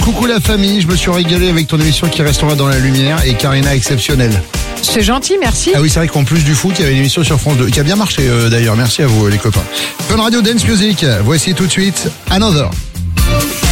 coucou la famille, je me suis régalé avec ton émission qui restera dans la lumière et Karina exceptionnelle. C'est gentil, merci. Ah oui, c'est vrai qu'en plus du foot, il y avait une émission sur France 2 qui a bien marché d'ailleurs. Merci à vous les copains. Fun Radio Dance Music, voici tout de suite Another.